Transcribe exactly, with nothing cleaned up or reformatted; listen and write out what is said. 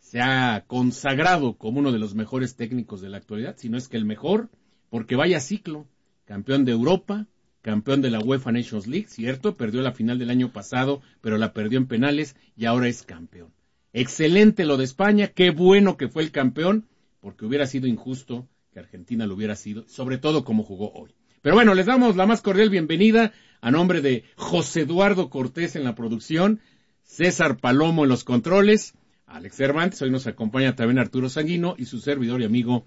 se ha consagrado como uno de los mejores técnicos de la actualidad, si no es que el mejor, porque vaya ciclo, campeón de Europa, campeón de la UEFA Nations League, cierto, perdió la final del año pasado, pero la perdió en penales y ahora es campeón. Excelente lo de España, qué bueno que fue el campeón, porque hubiera sido injusto que Argentina lo hubiera sido, sobre todo como jugó hoy. Pero bueno, les damos la más cordial bienvenida a nombre de José Eduardo Cortés en la producción, César Palomo en los controles, Alex Cervantes, hoy nos acompaña también Arturo Sanguino y su servidor y amigo